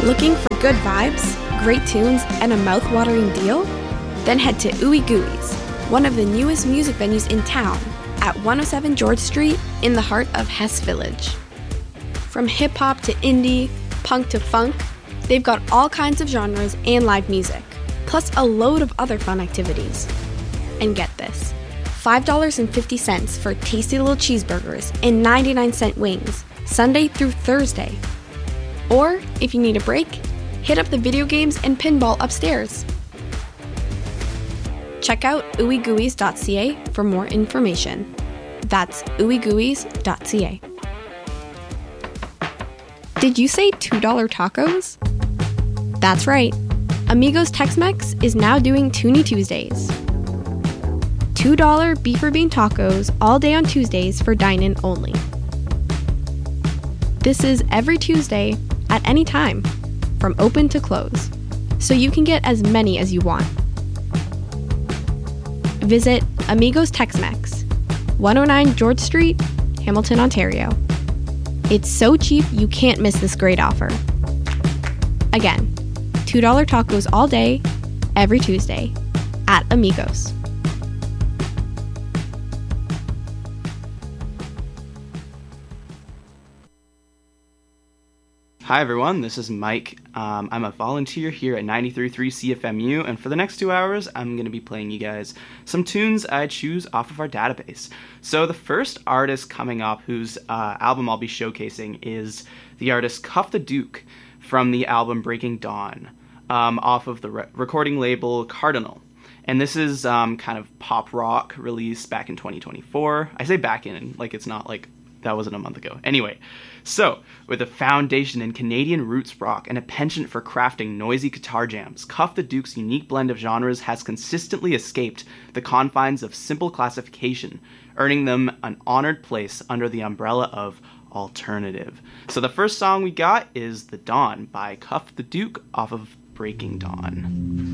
Looking for good vibes, great tunes, and a mouth-watering deal? Then head to Ooey Gooey's, one of the newest music venues in town, at 107 George Street in the heart of Hess Village. From hip-hop to indie, punk to funk, they've got all kinds of genres and live music, plus a load of other fun activities. And get this, $5.50 for tasty little cheeseburgers and 99-cent wings, Sunday through Thursday. Or, if you need a break, hit up the video games and pinball upstairs. Check out ooeygooeys.ca for more information. That's ooeygooeys.ca. Did you say $2 tacos? That's right. Amigos Tex-Mex is now doing Toonie Tuesdays. $2 beef or bean tacos all day on Tuesdays for dine-in only. This is every Tuesday at any time, from open to close, so you can get as many as you want. Visit Amigos Tex-Mex, 109 George Street, Hamilton, Ontario. It's so cheap you can't miss this great offer. Again, $2 tacos all day, every Tuesday, at Amigos. Hi everyone, this is Mike. I'm a volunteer here at 93.3 CFMU, and for the next 2 hours, I'm going to be playing you guys some tunes I choose off of our database. So the first artist coming up whose album I'll be showcasing is the artist Cuff the Duke from the album Breaking Dawn, off of the recording label Cardinal. And this is kind of pop rock released back in 2024. I say back in, like it's not like that wasn't a month ago. Anyway, so with a foundation in Canadian roots rock and a penchant for crafting noisy guitar jams, Cuff the Duke's unique blend of genres has consistently escaped the confines of simple classification, earning them an honored place under the umbrella of alternative. So the first song we got is The Dawn by Cuff the Duke off of Breaking Dawn.